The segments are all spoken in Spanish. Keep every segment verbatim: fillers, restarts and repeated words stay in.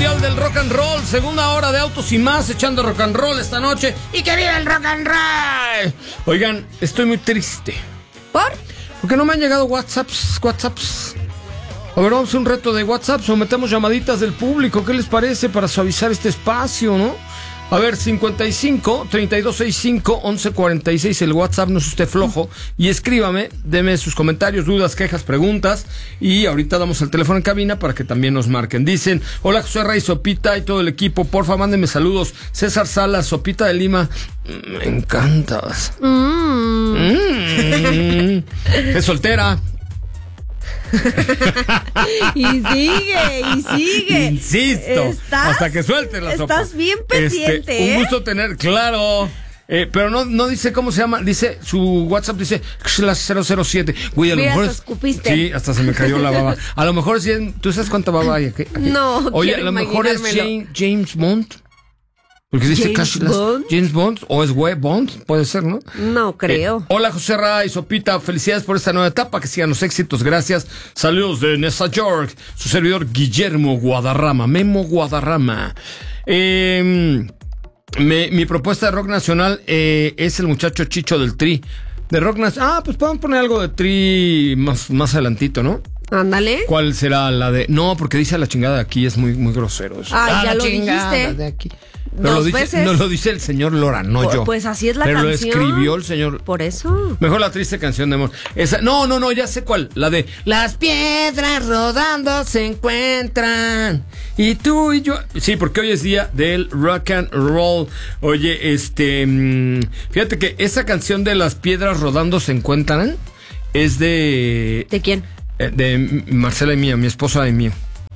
Mundial del Rock and Roll, segunda hora de Autos y Más, echando rock and roll esta noche. ¡Y que viva el rock and roll! Oigan, estoy muy triste. ¿Por? Porque no me han llegado WhatsApps, WhatsApps. A ver, vamos a un reto de WhatsApp, sometemos llamaditas del público. ¿Qué les parece para suavizar este espacio, no? A ver, cincuenta y cinco, treinta y dos sesenta y cinco, once cuarenta y seis, el WhatsApp, no es usted flojo. Y escríbame, deme sus comentarios, dudas, quejas, preguntas. Y ahorita damos el teléfono en cabina para que también nos marquen. Dicen, hola José Rey, Sopita y todo el equipo, porfa, mándenme saludos. César Salas, Sopita de Lima, me encantas. Mm. Mm. Es soltera. Y sigue, y sigue. Insisto, ¿Estás? hasta que suelte la sopa. Estás bien pendiente, este, ¿eh? Un gusto tener, claro. Eh, pero no, no dice cómo se llama. Dice, su WhatsApp dice cero cero siete. Güey, a lo Mira, mejor hasta es, escupiste. sí, hasta se me cayó la baba. A lo mejor es, ¿tú sabes cuánta baba hay aquí? aquí? No, oye, a lo mejor es James, James Bond. Porque dice James Cashless. Bond. James Bond o es Web Bond, puede ser, ¿no? No creo. Eh, hola José Ray, Sopita, felicidades por esta nueva etapa, que sigan los éxitos, gracias. Saludos de Nueva York, su servidor Guillermo Guadarrama, Memo Guadarrama. Eh, me, mi propuesta de rock nacional eh, es el muchacho Chicho del Tri. De rock nacional, ah, pues podemos poner algo de Tri más, más adelantito, ¿no? Ándale. ¿Cuál será la de...? No, porque dice la chingada de aquí, es muy, muy grosero eso. Ah, ya la lo chingada dijiste. de aquí. Pero Dos lo dice, veces. no lo dice el señor Lora, no Pues, yo. pues así es la Pero canción. lo escribió el señor. Por eso. Mejor la triste canción de amor. Esa, no, no, no, ya sé cuál. La de las piedras rodando se encuentran. Y tú y yo. Sí, porque hoy es día del rock and roll. Oye, este. Mmm, fíjate que esa canción de las piedras rodando se encuentran es de. ¿De quién? De Marcela y mía, mi esposa y mía.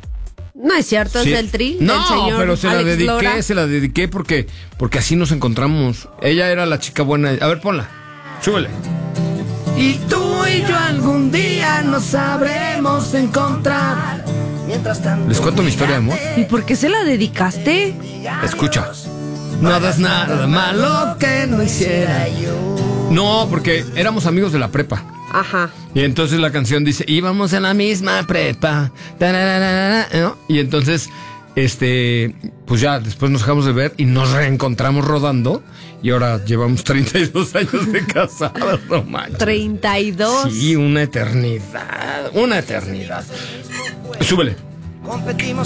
No es cierto, Sí. es del Tri, No, del señor pero se la Alex dediqué, Lora. se la dediqué porque, porque así nos encontramos. Ella era la chica buena. A ver, ponla. Súbele. Y tú y yo algún día nos sabremos encontrar. ¿Les cuento mi historia de amor? ¿Y por qué se la dedicaste? Escucha. No hagas nada malo que no hiciera yo. No, porque éramos amigos de la prepa. Ajá. Y entonces la canción dice, íbamos en la misma prepa, ¿no? Y entonces, este, pues ya después nos dejamos de ver y nos reencontramos rodando. Y ahora llevamos treinta y dos años de casados, no manches. treinta y dos. Sí, una eternidad, una eternidad. Súbele.